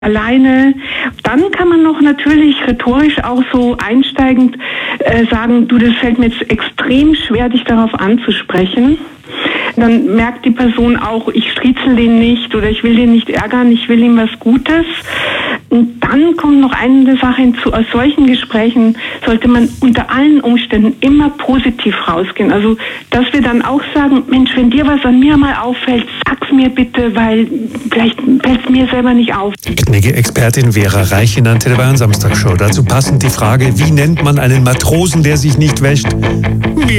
alleine. Dann kann man noch natürlich rhetorisch auch so einsteigend sagen, du, das fällt mir jetzt extrem schwer, dich darauf anzusprechen. Dann merkt die Person auch, ich striezel den nicht oder ich will den nicht ärgern, ich will ihm was Gutes. Und dann kommt noch eine Sache hinzu, aus solchen Gesprächen sollte man unter allen Umständen immer positiv rausgehen. Also, dass wir dann auch sagen, Mensch, wenn dir was an mir mal auffällt, sag's mir bitte, weil vielleicht fällt's mir selber nicht auf. Knigge-Expertin Vera Reich nannte der Bayern Samstag Show. Dazu passend die Frage, wie nennt man einen Matrosen, der sich nicht wäscht?